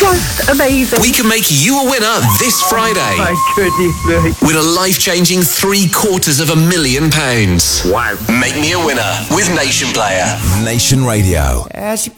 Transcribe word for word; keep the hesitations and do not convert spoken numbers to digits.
just amazing. We can make you a winner this Friday. Oh my goodness me. Win a life-changing three quarters of a million pounds. Wow. Make me a winner with Nation Player. Nation Radio. As you